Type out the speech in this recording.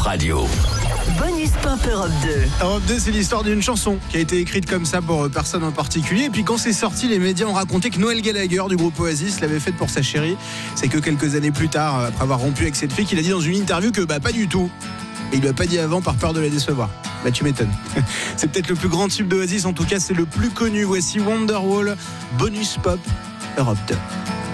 Radio. Bonus Pop Europe 2. Europe 2, c'est l'histoire d'une chanson qui a été écrite comme ça pour personne en particulier. Et puis quand c'est sorti, les médias ont raconté que Noël Gallagher du groupe Oasis l'avait faite pour sa chérie. C'est que quelques années plus tard, après avoir rompu avec cette fille, qu'il a dit dans une interview que pas du tout. Et il lui a pas dit avant par peur de la décevoir. Tu m'étonnes. C'est peut-être le plus grand tube d'Oasis, en tout cas c'est le plus connu. Voici Wonderwall, Bonus Pop Europe 2.